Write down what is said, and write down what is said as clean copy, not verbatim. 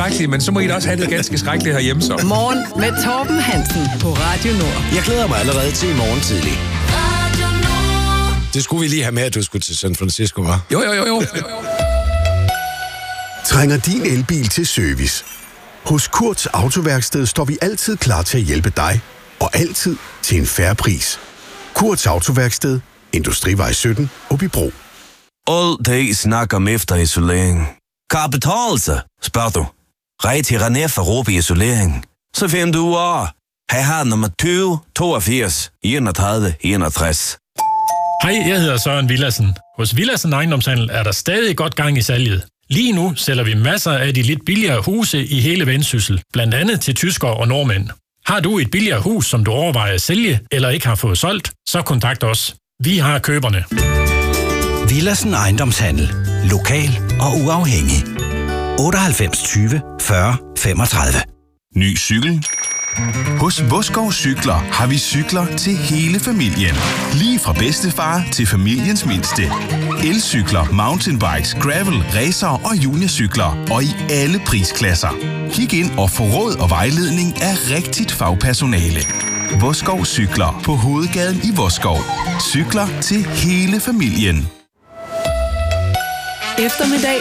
skrækkeligt, men så må I da også have det ganske skrækkeligt herhjemme så. Morgen med Torben Hansen på Radio Nord. Jeg glæder mig allerede til i morgen tidlig. Det skulle vi lige have med, at du skulle til San Francisco, hva'? Jo. Trænger din elbil til service? Hos Kurts Autoværksted står vi altid klar til at hjælpe dig, og altid til en fair pris. Kurts Autoværksted, Industrivej 17, Åbybro. All det snak om efterisolering. Kan det betale sig, spørger du? Rej til René for Råbe Isolering. Så finder du af. Her har nummer 20 82 31 61. Hej, jeg hedder Søren Villadsen. Hos Villadsen Ejendomshandel er der stadig godt gang i salget. Lige nu sælger vi masser af de lidt billigere huse i hele Vendsyssel, blandt andet til tyskere og nordmænd. Har du et billigere hus, som du overvejer at sælge eller ikke har fået solgt, så kontakt os. Vi har køberne. Villadsen Ejendomshandel. Lokal og uafhængig. 98 20 40 35. Ny cykel? Hos Vodskov Cykler har vi cykler til hele familien. Lige fra bedstefar til familiens mindste. Elcykler, mountainbikes, gravel, racer og juniorcykler. Og i alle prisklasser. Kig ind og få råd og vejledning af rigtigt fagpersonale. Vodskov Cykler på Hovedgaden i Vodskov. Cykler til hele familien. Eftermiddag